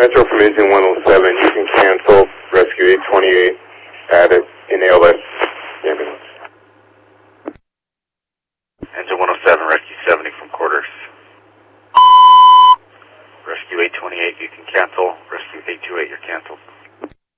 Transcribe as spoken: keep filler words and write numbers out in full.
Metro from engine one oh seven, you can cancel rescue eight twenty-eight at it in A L S ambulance. Engine one oh seven, rescue seventy from quarters. Rescue eight twenty-eight, you can cancel. Rescue eight twenty-eight, you're canceled.